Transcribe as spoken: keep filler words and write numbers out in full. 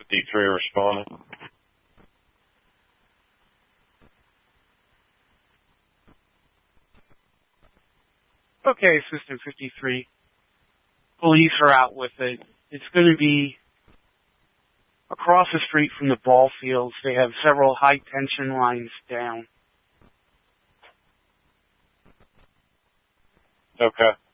fifty-three responding. Okay, System fifty-three. Police are out with it. It's going to be across the street from the ball fields. They have several high-tension lines down. Okay.